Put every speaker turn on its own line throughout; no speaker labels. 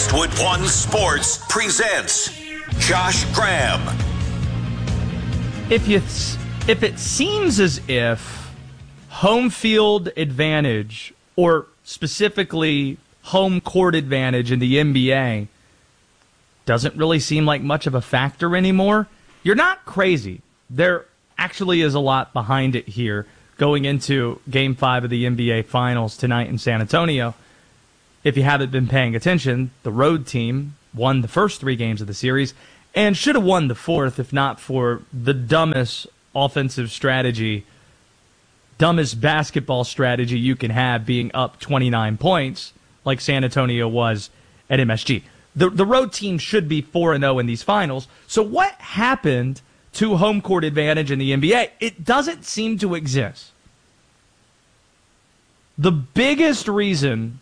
Westwood One Sports presents Josh Graham.
If it seems as if home field advantage, or specifically home court advantage in the NBA, doesn't really seem like much of a factor anymore, you're not crazy. There actually is a lot behind it here going into Game 5 of the NBA Finals tonight in San Antonio. If you haven't been paying attention, the road team won the first 3 games of the series and should have won the 4th if not for the dumbest offensive strategy, dumbest basketball strategy you can have, being up 29 points like San Antonio was at MSG. The road team should be 4-0 in these finals. So what happened to home court advantage in the NBA? It doesn't seem to exist. The biggest reason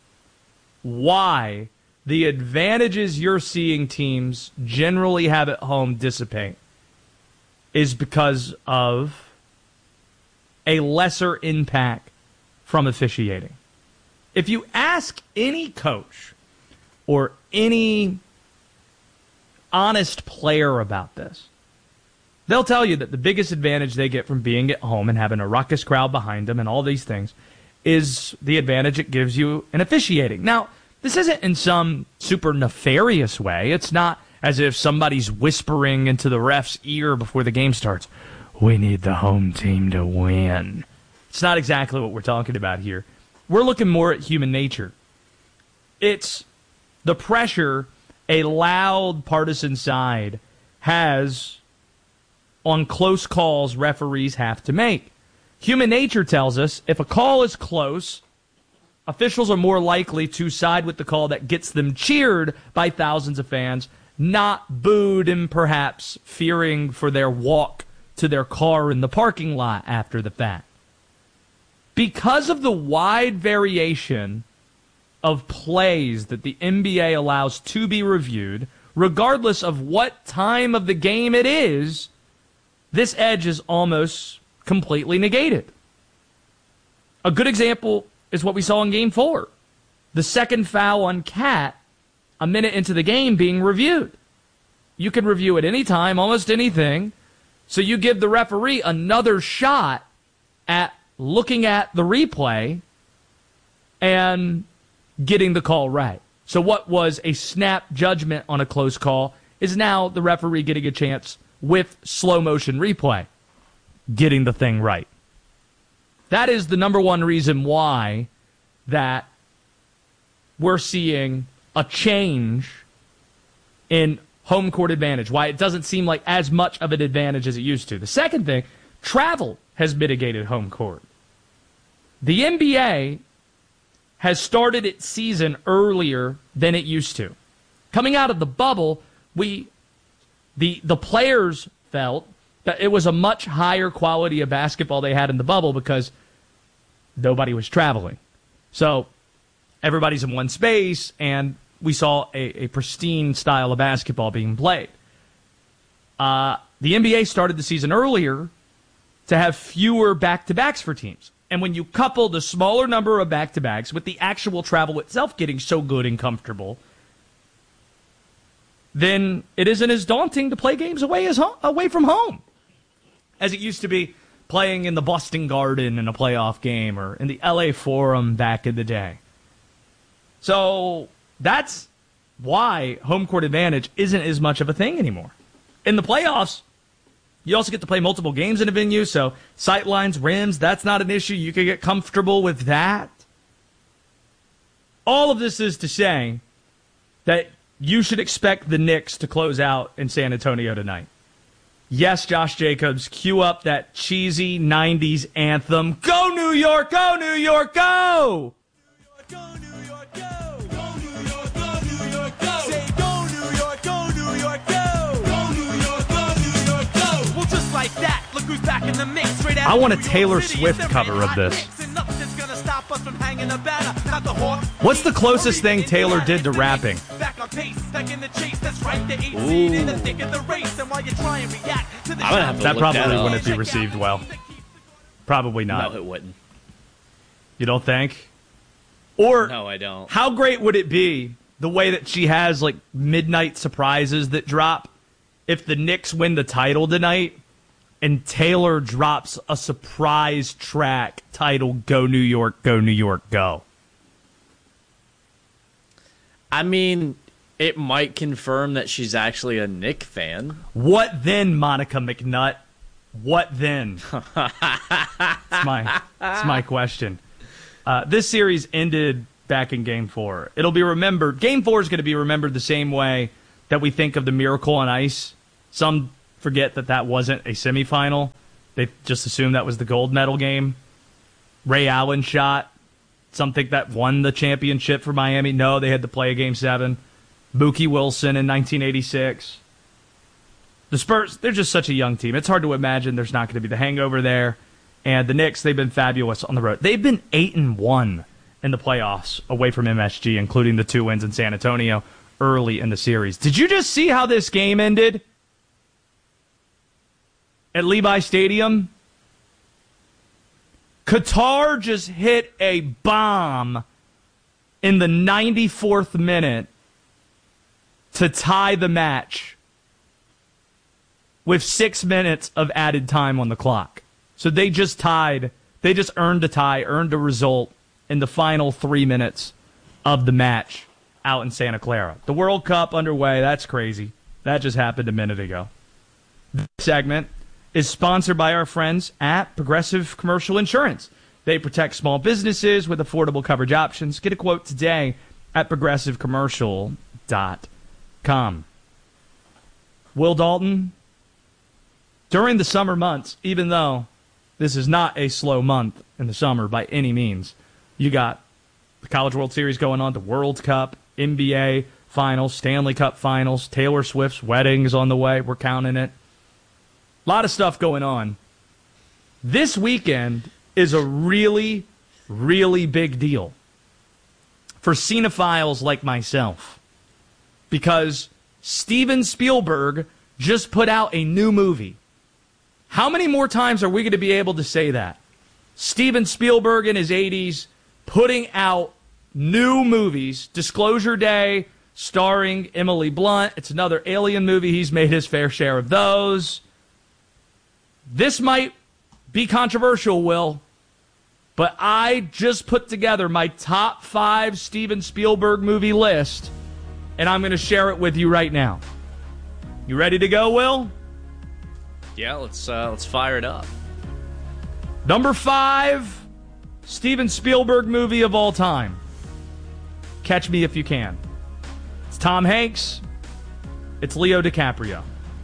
why the advantages you're seeing teams generally have at home dissipate is because of a lesser impact from officiating. If you ask any coach or any honest player about this, they'll tell you that the biggest advantage they get from being at home and having a raucous crowd behind them and all these things is the advantage it gives you in officiating. Now, this isn't in some super nefarious way. It's not as if somebody's whispering into the ref's ear before the game starts, "We need the home team to win." It's not exactly what we're talking about here. We're looking more at human nature. It's the pressure a loud partisan side has on close calls referees have to make. Human nature tells us if a call is close, officials are more likely to side with the call that gets them cheered by thousands of fans, not booed and perhaps fearing for their walk to their car in the parking lot after the fact. Because of the wide variation of plays that the NBA allows to be reviewed, regardless of what time of the game it is, this edge is almost completely negated. A good example is what we saw in Game 4. The second foul on Cat a minute into the game being reviewed. You can review at any time, almost anything, so you give the referee another shot at looking at the replay and getting the call right. So what was a snap judgment on a close call is now the referee getting a chance with slow motion replay, getting the thing right. That is the number one reason why that we're seeing a change in home court advantage, why it doesn't seem like as much of an advantage as it used to. The second thing, travel has mitigated home court. The NBA has started its season earlier than it used to. Coming out of the bubble, the players felt that it was a much higher quality of basketball they had in the bubble because nobody was traveling. So everybody's in one space, and we saw a pristine style of basketball being played. The NBA started the season earlier to have fewer back-to-backs for teams. And when you couple the smaller number of back-to-backs with the actual travel itself getting so good and comfortable, then it isn't as daunting to play games away from home as it used to be playing in the Boston Garden in a playoff game or in the LA Forum back in the day. So that's why home court advantage isn't as much of a thing anymore. In the playoffs, you also get to play multiple games in a venue, so sightlines, rims, that's not an issue. You can get comfortable with that. All of this is to say that you should expect the Knicks to close out in San Antonio tonight. Yes, Josh Jacobs, cue up that cheesy 90s anthem. Go, New York! Go, New York! Go! Go, New York! Go! Go, New York! Go, New York! Go! Say, go, New York! Go, New York! Go! Go, New York! Go, New York! Go! Well, just like that, look who's back in the mix. I want a Taylor Swift cover of this. What's the closest thing Taylor did to rapping?
Ooh.
That probably wouldn't be received well. Probably not.
No, it wouldn't.
You don't think? Or
no, I don't.
How great would it be the way that she has like midnight surprises that drop. If the Knicks win the title tonight and Taylor drops a surprise track titled Go New York, Go New York, Go.
I mean, it might confirm that she's actually a Knick fan.
What then, Monica McNutt? What then? It's my question. This series ended back in Game 4. It'll be remembered. Game 4 is going to be remembered the same way that we think of the Miracle on Ice. Some forget that wasn't a semifinal. They just assume that was the gold medal game. Ray Allen shot. Some think that won the championship for Miami. No, they had to play a Game 7. Mookie Wilson in 1986. The Spurs, they're just such a young team. It's hard to imagine there's not going to be the hangover there. And the Knicks, they've been fabulous on the road. They've been 8-1 in the playoffs away from MSG, including the 2 wins in San Antonio early in the series. Did you just see how this game ended at Levi Stadium? Qatar just hit a bomb in the 94th minute to tie the match with 6 minutes of added time on the clock. So they just tied. They just earned a tie, earned a result in the final 3 minutes of the match out in Santa Clara. The World Cup underway. That's crazy. That just happened a minute ago. This segment is sponsored by our friends at Progressive Commercial Insurance. They protect small businesses with affordable coverage options. Get a quote today at progressivecommercial.com. Will Dalton, during the summer months, even though this is not a slow month in the summer by any means, you got the College World Series going on, the World Cup, NBA Finals, Stanley Cup Finals, Taylor Swift's wedding is on the way. We're counting it. A lot of stuff going on. This weekend is a really, really big deal for cinephiles like myself because Steven Spielberg just put out a new movie. How many more times are we going to be able to say that? Steven Spielberg in his 80s putting out new movies. Disclosure Day starring Emily Blunt. It's another Alien movie. He's made his fair share of those. This might be controversial, Will, but I just put together my top 5 Steven Spielberg movie list, and I'm going to share it with you right now. You ready to go, Will?
Yeah, let's fire it up.
Number 5, Steven Spielberg movie of all time. Catch Me If You Can. It's Tom Hanks. It's Leo DiCaprio.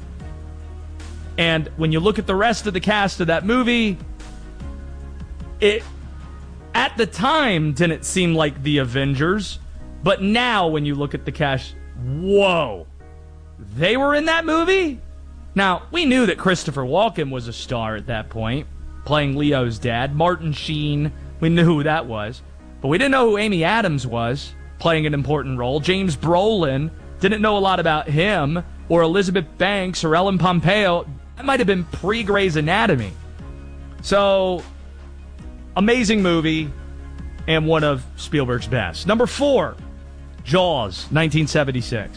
And when you look at the rest of the cast of that movie, it, at the time, didn't seem like the Avengers. But now, when you look at the cast, whoa. They were in that movie? Now, we knew that Christopher Walken was a star at that point, playing Leo's dad. Martin Sheen, we knew who that was. But we didn't know who Amy Adams was, playing an important role. James Brolin, didn't know a lot about him, or Elizabeth Banks, or Ellen Pompeo. That might have been pre-Grey's Anatomy. So, amazing movie, and one of Spielberg's best. Number 4, Jaws, 1976.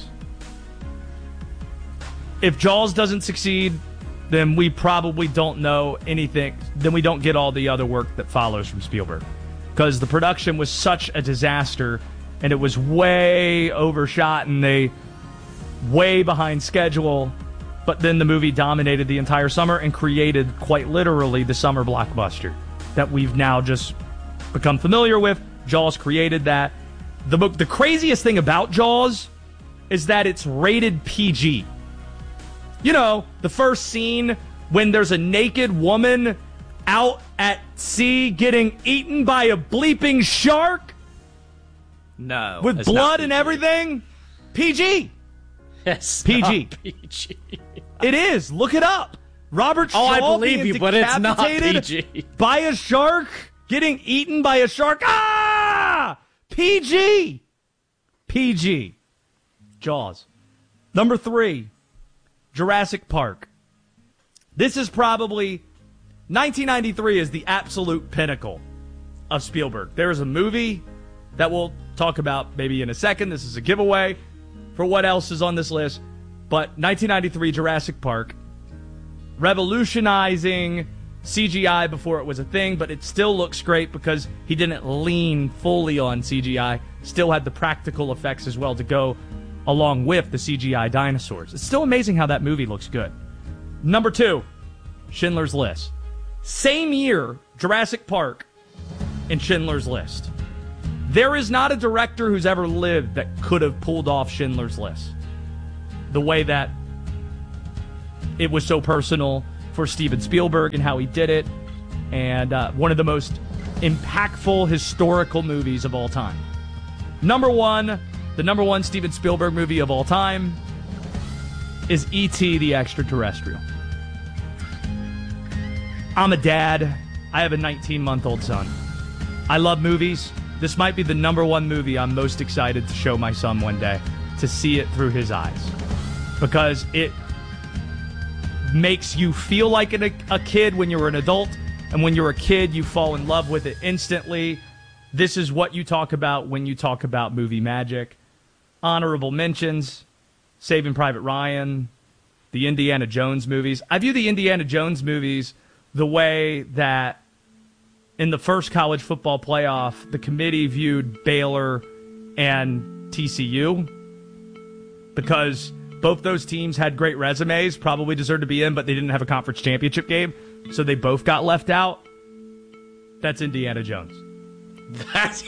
If Jaws doesn't succeed, then we probably don't know anything. Then we don't get all the other work that follows from Spielberg. Because the production was such a disaster, and it was way overshot, and they way behind schedule. But then the movie dominated the entire summer and created, quite literally, the summer blockbuster that we've now just become familiar with. Jaws created that. The craziest thing about Jaws is that it's rated PG. You know, the first scene when there's a naked woman out at sea getting eaten by a bleeping shark?
No.
With blood and everything? PG.
Yes.
PG.
PG.
It is. Look it up. Robert Shaw
I believe
being
you, but it's not
decapitated
PG.
by a shark, getting eaten by a shark. Ah! PG. PG. Jaws. Number 3, Jurassic Park. This is probably 1993 is the absolute pinnacle of Spielberg. There is a movie that will talk about maybe in a second. This is a giveaway for what else is on this list. But 1993 Jurassic Park, revolutionizing CGI before it was a thing, but it still looks great because he didn't lean fully on CGI. Still had the practical effects as well to go along with the CGI dinosaurs. It's still amazing how that movie looks good. Number 2, Schindler's List. Same year, Jurassic Park and Schindler's List. There is not a director who's ever lived that could have pulled off Schindler's List. The way that it was so personal for Steven Spielberg and how he did it, and one of the most impactful historical movies of all time. The number one Steven Spielberg movie of all time is E.T. the Extraterrestrial. I'm a dad. I have a 19-month-old son. I love movies. This might be the number one movie I'm most excited to show my son one day, to see it through his eyes. Because it makes you feel like a kid when you're an adult, and when you're a kid, you fall in love with it instantly. This is what you talk about when you talk about movie magic. Honorable mentions, Saving Private Ryan, the Indiana Jones movies. I view the Indiana Jones movies the way that in the first college football playoff, the committee viewed Baylor and TCU, because both those teams had great resumes, probably deserved to be in, but they didn't have a conference championship game, so they both got left out. That's Indiana Jones.
That's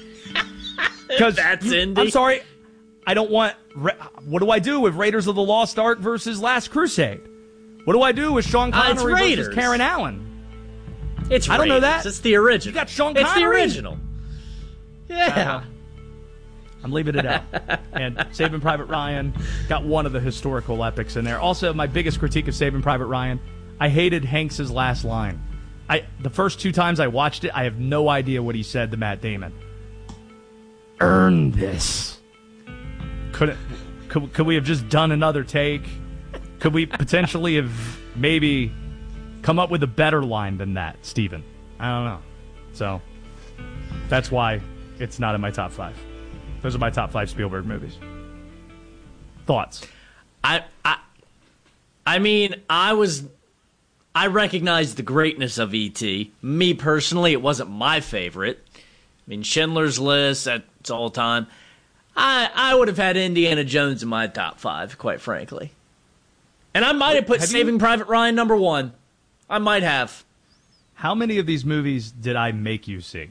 Indy.
I'm sorry, I don't want... What do I do with Raiders of the Lost Ark versus Last Crusade? What do I do with Sean Connery versus Karen Allen?
It's Raiders.
I don't know that.
It's the original.
You got Sean Connery.
It's the original. Yeah.
I'm leaving it out. And Saving Private Ryan got one of the historical epics in there. Also, my biggest critique of Saving Private Ryan, I hated Hanks' last line. The first 2 times I watched it, I have no idea what he said to Matt Damon. Earn this. Could we have just done another take? Could we potentially have maybe come up with a better line than that, Steven? I don't know. So, that's why it's not in my top 5. Those are my top 5 Spielberg movies. Thoughts?
I mean, I recognized the greatness of E.T. Me personally, it wasn't my favorite. I mean, Schindler's List, that's all time. I would have had Indiana Jones in my top 5, quite frankly. And I might have put Saving Private Ryan number 1. I might have.
How many of these movies did I make you see?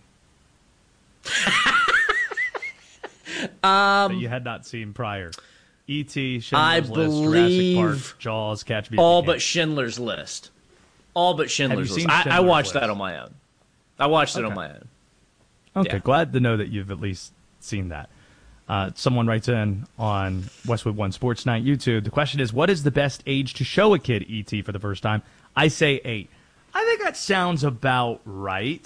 That you had not seen prior. E.T., Schindler's List, Jurassic Park, Jaws, Catch Me If You
all
Can.
but Schindler's List. All but Schindler's List. I
Schindler's
watched
List?
that on my own. I watched it on my own.
Okay,
Yeah.
glad to know that you've at least seen that. Someone writes in on Westwood One Sports Night YouTube. The question is, what is the best age to show a kid E.T. for the first time? I say 8. I think that sounds about right.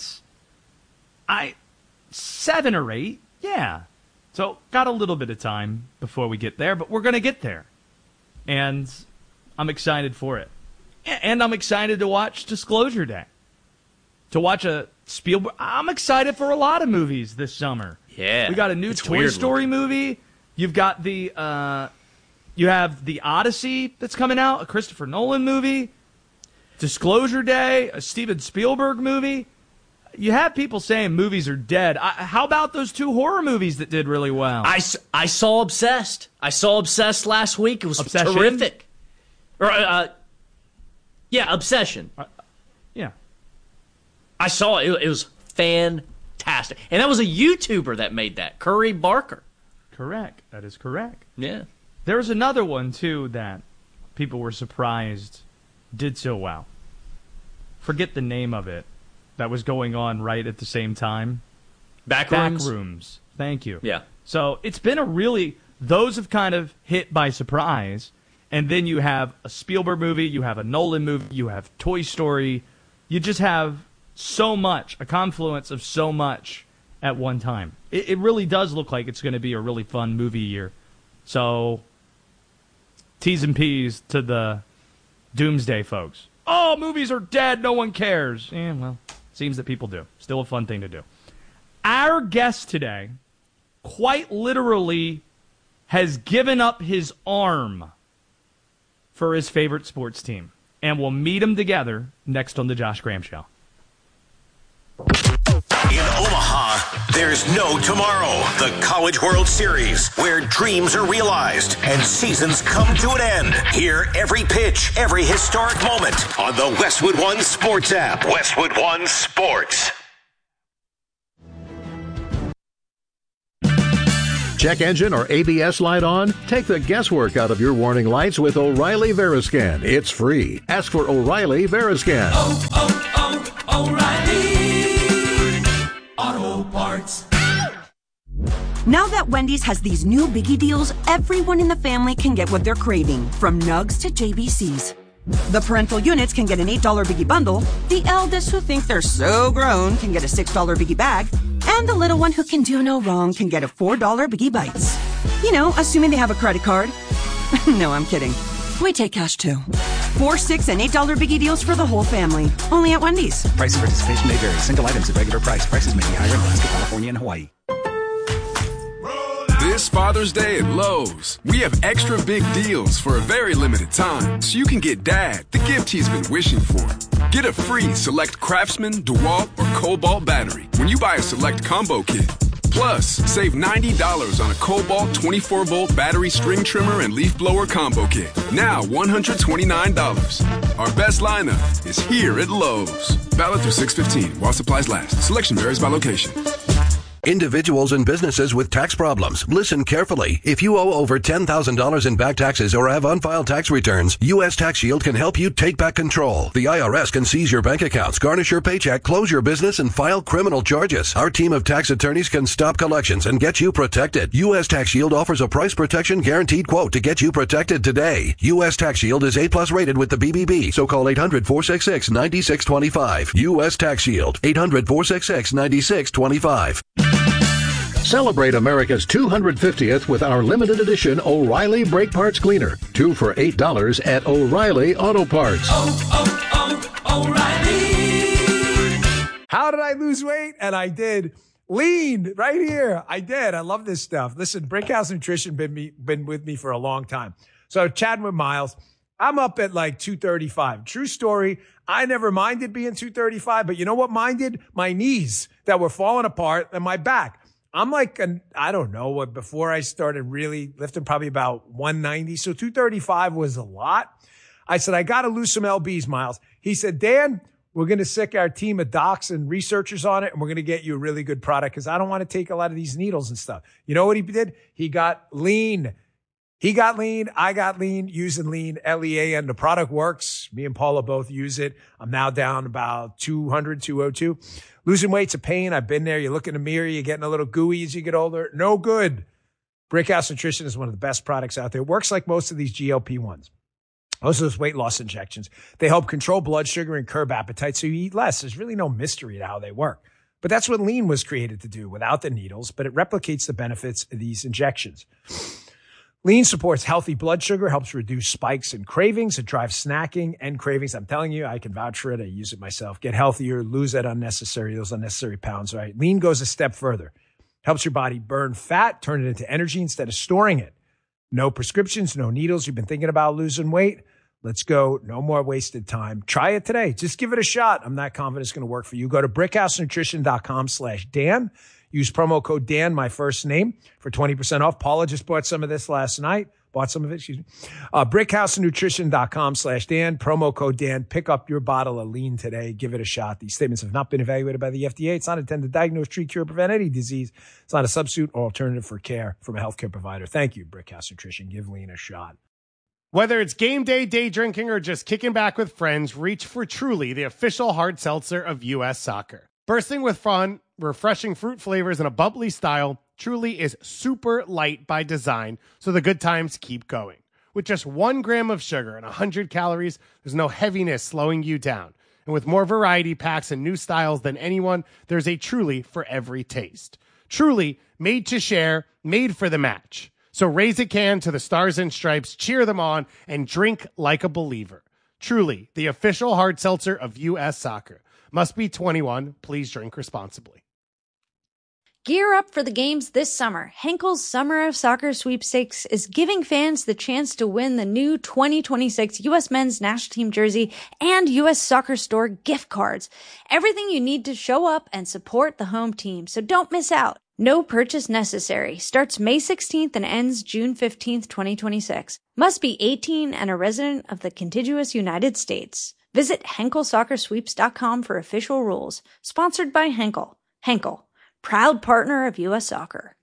7 or 8, yeah. So, got a little bit of time before we get there, but we're going to get there. And I'm excited for it. And I'm excited to watch Disclosure Day. To watch a Spielberg... I'm excited for a lot of movies this summer.
Yeah.
We got a new Toy Story movie. You've got the... you have the Odyssey that's coming out, a Christopher Nolan movie. Disclosure Day, a Steven Spielberg movie. You have people saying movies are dead. How about those 2 horror movies that did really well?
I saw Obsessed. I saw Obsessed last week. It was
Obsession?
terrific. Yeah, Obsession.
Yeah.
I saw it. It was fantastic. And that was a YouTuber that made that, Curry Barker.
Correct. That is correct.
Yeah.
There was another one, too, that people were surprised did so well. Forget the name of it. That was going on right at the same time. Backrooms. Thank you.
Yeah.
So it's been a really... Those have kind of hit by surprise. And then you have a Spielberg movie, you have a Nolan movie, you have Toy Story. You just have so much, a confluence of so much at one time. It really does look like it's going to be a really fun movie year. So, T's and P's to the doomsday folks. Oh, movies are dead, no one cares. Well, seems that people do. Still a fun thing to do. Our guest today, quite literally has given up his arm for his favorite sports team. And we'll meet them together next on The Josh Graham Show.
In Omaha, there's no tomorrow. The College World Series, where dreams are realized and seasons come to an end. Hear every pitch, every historic moment on the Westwood One Sports app. Westwood One Sports.
Check engine or ABS light on? Take the guesswork out of your warning lights with O'Reilly Veriscan. It's free. Ask for O'Reilly Veriscan.
O'Reilly Auto Parts.
Now that Wendy's has these new biggie deals, everyone in the family can get what they're craving, from nugs to JBCs. The parental units can get an $8 biggie bundle, the eldest who think they're so grown can get a $6 biggie bag, and the little one who can do no wrong can get a $4 biggie bites. You know, assuming they have a credit card. No, I'm kidding. We take cash too. $4, $6, and $8 biggie deals for the whole family. Only at Wendy's.
Price and participation may vary. Single items at regular price. Prices may be higher in Alaska, California, and Hawaii.
This Father's Day at Lowe's, we have extra big deals for a very limited time, so you can get Dad the gift he's been wishing for. Get a free Select Craftsman, DeWalt, or Cobalt battery when you buy a Select combo kit. Plus, save $90 on a Cobalt 24-volt battery string trimmer and leaf blower combo kit. Now $129. Our best lineup is here at Lowe's. Valid through 6/15 while supplies last. Selection varies by location.
Individuals and businesses with tax problems, listen carefully. If you owe over $10,000 in back taxes or have unfiled tax returns, U.S. Tax Shield can help you take back control. The IRS can seize your bank accounts, garnish your paycheck, close your business, and file criminal charges. Our team of tax attorneys can stop collections and get you protected. U.S. Tax Shield offers a price protection guaranteed quote to get you protected today. U.S. Tax Shield is A+ rated with the BBB, so call 800-466-9625. U.S. Tax Shield, 800-466-9625.
Celebrate America's 250th with our limited edition O'Reilly Brake Parts Cleaner. 2 for $8 at O'Reilly Auto Parts.
O'Reilly.
How did I lose weight? And I did. Lean right here. I did. I love this stuff. Listen, Brickhouse Nutrition been with me for a long time. So chatting with Miles, I'm up at like 235. True story. I never minded being 235, but you know what minded? My knees that were falling apart and my back. I'm like, I don't know what, before I started really lifting, probably about 190. So 235 was a lot. I said, I got to lose some LBs, Miles. He said, Dan, we're going to sick our team of docs and researchers on it, and we're going to get you a really good product because I don't want to take a lot of these needles and stuff. You know what he did? He got lean. He got lean. I got lean using lean, LEA, and the product works. Me and Paula both use it. I'm now down about 200, 202. Losing weight's a pain. I've been there. You look in the mirror, you're getting a little gooey as you get older. No good. Brickhouse Nutrition is one of the best products out there. It works like most of these GLP-1s. Most of those weight loss injections. They help control blood sugar and curb appetite so you eat less. There's really no mystery to how they work. But that's what lean was created to do without the needles, but it replicates the benefits of these injections. Lean supports healthy blood sugar, helps reduce spikes and cravings. It drives snacking and cravings. I'm telling you, I can vouch for it. I use it myself. Get healthier, lose those unnecessary pounds, right? Lean goes a step further. Helps your body burn fat, turn it into energy instead of storing it. No prescriptions, no needles. You've been thinking about losing weight? Let's go. No more wasted time. Try it today. Just give it a shot. I'm not confident it's going to work for you. Go to brickhousenutrition.com/Dan. Use promo code Dan, my first name, for 20% off. Paula just bought some of this last night. Brickhousenutrition.com/Dan. Promo code Dan. Pick up your bottle of lean today. Give it a shot. These statements have not been evaluated by the FDA. It's not intended to diagnose, treat, cure, prevent any disease. It's not a substitute or alternative for care from a healthcare provider. Thank you, Brickhouse Nutrition. Give lean a shot.
Whether it's game day, day drinking, or just kicking back with friends, reach for Truly, the official hard seltzer of U.S. Soccer. Bursting with fun, refreshing fruit flavors, and a bubbly style, Truly is super light by design, so the good times keep going. With just 1 gram of sugar and 100 calories, there's no heaviness slowing you down. And with more variety packs and new styles than anyone, there's a Truly for every taste. Truly, made to share, made for the match. So raise a can to the Stars and Stripes, cheer them on, and drink like a believer. Truly, the official hard seltzer of U.S. Soccer. Must be 21. Please drink responsibly.
Gear up for the games this summer. Henkel's Summer of Soccer Sweepstakes is giving fans the chance to win the new 2026 U.S. Men's National Team jersey and U.S. Soccer Store gift cards. Everything you need to show up and support the home team, so don't miss out. No purchase necessary. Starts May 16th and ends June 15th, 2026. Must be 18 and a resident of the contiguous United States. Visit HenkelSoccerSweeps.com for official rules. Sponsored by Henkel. Henkel, proud partner of U.S. Soccer.